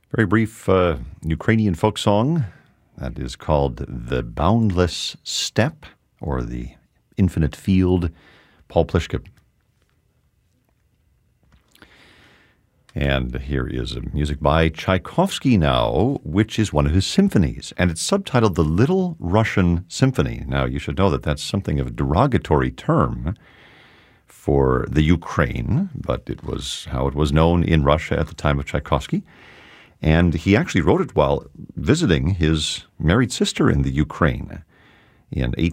Very brief Ukrainian folk song that is called The Boundless Steppe, or The Infinite Field, Paul Plishke. And here is music by Tchaikovsky now, which is one of his symphonies, and it's subtitled The Little Russian Symphony. Now, you should know that that's something of a derogatory term for the Ukraine, but it was how it was known in Russia at the time of Tchaikovsky. And he actually wrote it while visiting his married sister in the Ukraine in